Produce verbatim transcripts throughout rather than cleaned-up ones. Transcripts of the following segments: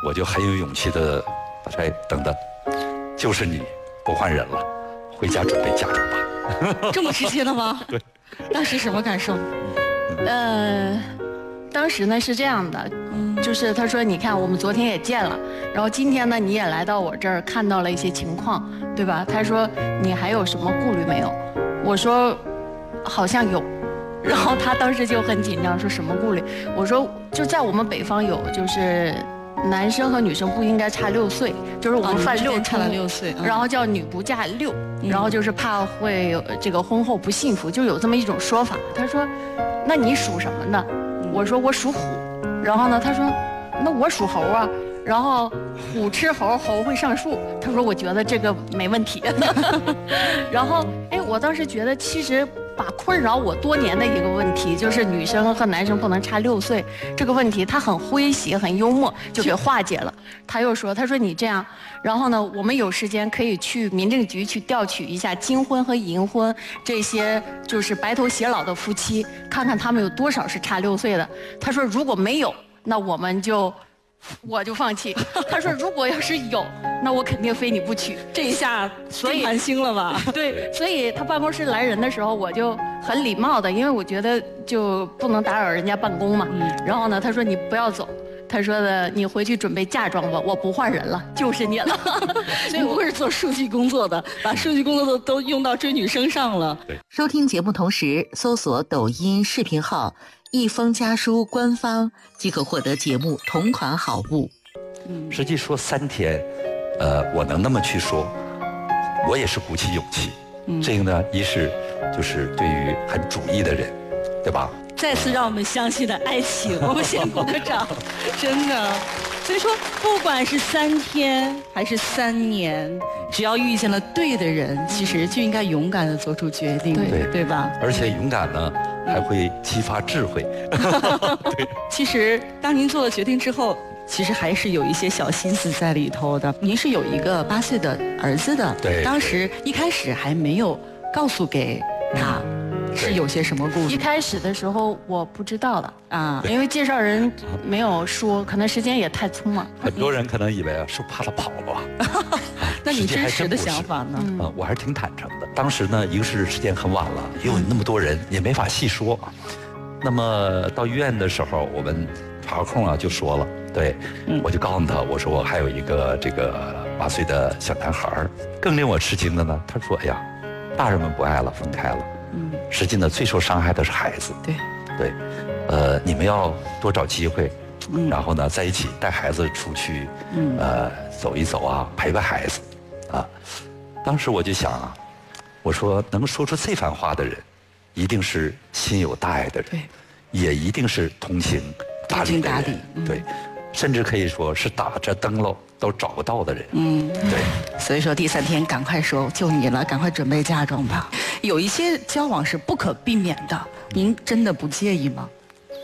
我就很有勇气的说：“哎，等等，就是你不换人了，回家准备嫁妆吧。” 这么直接的吗？ 对。 当时什么感受？ 呃，当时呢是这样的，就是他说，你看我们昨天也见了，然后今天呢你也来到我这儿看到了一些情况，对吧？他说你还有什么顾虑没有？我说好像有，然后他当时就很紧张，说什么顾虑？我说就在我们北方有，就是男生和女生不应该差六岁，就是我们犯六差了六岁， 然后叫女不嫁六。然后就是怕会有这个婚后不幸福，就有这么一种说法。他说：“那你属什么呢？”我说：“我属虎。”然后呢，他说：“那我属猴啊。”然后虎吃猴，猴会上树。他说：“我觉得这个没问题。”然后，哎，我当时觉得其实把困扰我多年的一个问题，就是女生和男生不能差六岁这个问题，他很诙谐、很幽默，就给化解了。他又说：“他说你这样，然后呢，我们有时间可以去民政局去调取一下金婚和银婚这些就是白头偕老的夫妻，看看他们有多少是差六岁的。”他说：“如果没有，那我们就。”我就放弃。他说如果要是有，那我肯定非你不娶。 这一下所以寒心了吧？ 对，所以他办公室来人的时候，我就很礼貌的，因为我觉得就不能打扰人家办公嘛。嗯、然后呢，他说你不要走。他说的，你回去准备嫁妆吧，我不换人了，就是你了。 所以我是做数据工作的，把数据工作都都用到追女生上了。 对， 收听节目同时搜索抖音视频号一封家书官方即可获得节目同款好物。 嗯，实际说三天，呃，我能那么去说，我也是鼓起勇气。嗯，这个呢，一是就是对于很主义的人，对吧？ 再次让我们相信了爱情，我们先鼓个掌，真的。所以说，不管是三天还是三年，只要遇见了对的人，其实就应该勇敢的做出决定， 对对吧？ 而且勇敢呢，还会激发智慧。 对，其实当您做了决定之后，其实还是有一些小心思在里头的。您是有一个八岁的儿子的， 对， 当时一开始还没有告诉给他。是有些什么故事？ 一开始的时候我不知道的啊， 因为介绍人没有说，可能时间也太匆忙。 很多人可能以为啊，是怕他跑了吧？ 那你真实的想法呢？ 嗯、呃，我还是挺坦诚的。当时呢，一个是时间很晚了，又有那么多人，也没法细说。那么到医院的时候，我们查控啊就说了，对，嗯、我就告诉他，我说我还有一个这个八岁的小男孩。更令我吃惊的呢，他说：“哎呀，大人们不爱了，分开了。”嗯，实际呢，最受伤害的是孩子。 对， 对，呃，你们要多找机会，嗯、然后呢，在一起带孩子出去，嗯、呃，走一走啊，陪伴孩子，啊。当时我就想啊，我说能说出这番话的人，一定是心有大爱的人， 对， 也一定是通情达理的人， 理嗯、 对，甚至可以说是打着灯笼都找不到的人。嗯，对。 所以说第三天赶快说就你了，赶快准备嫁妆吧。有一些交往是不可避免的，您真的不介意吗？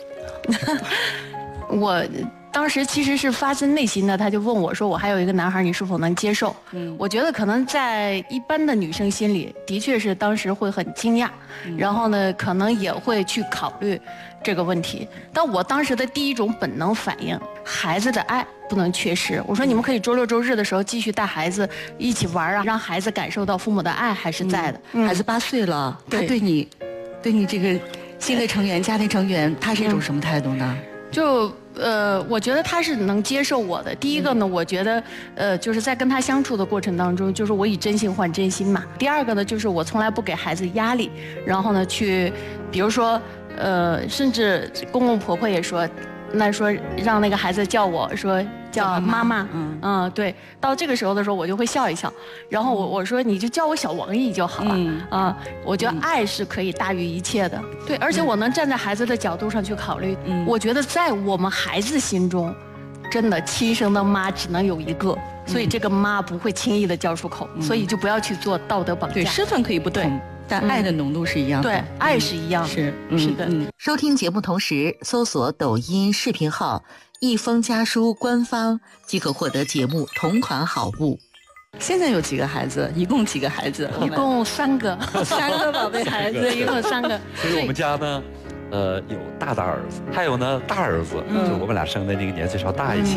我当时其实是发自内心的，他就问我说：“我还有一个男孩，你是否能接受？”嗯，我觉得可能在一般的女生心里，的确是当时会很惊讶，嗯、然后呢，可能也会去考虑这个问题。但我当时的第一种本能反应，孩子的爱不能缺失。我说你们可以周六周日的时候继续带孩子一起玩啊，让孩子感受到父母的爱还是在的。 嗯、孩子八岁了，他对你，对你这个新的成员、家庭成员，他是一种什么态度呢？ 嗯、就。呃，我觉得他是能接受我的。第一个呢，我觉得，呃，就是在跟他相处的过程当中，就是我以真心换真心嘛。第二个呢，就是我从来不给孩子压力，然后呢，去，比如说，呃，甚至公公婆婆也说，那说让那个孩子叫我说叫妈妈，嗯嗯，对。到这个时候的时候，我就会笑一笑，然后我我说你就叫我小王姨就好了，嗯啊，我觉得爱是可以大于一切的，对，而且我能站在孩子的角度上去考虑，嗯，我觉得在我们孩子心中，真的亲生的妈只能有一个，所以这个妈不会轻易的叫出口，所以就不要去做道德绑架。 对，身份可以不同，但爱的浓度是一样的。 对，爱是一样的， 是是的。 收听节目同时搜索抖音视频号一封家书官方即可获得节目同款好物。 现在有几个孩子？一共几个孩子？ 一共三个， 三个宝贝孩子， 一共三个。 所以我们家呢，呃，有大大儿子，还有呢大儿子，嗯、就我们俩生的那个年岁稍大一些。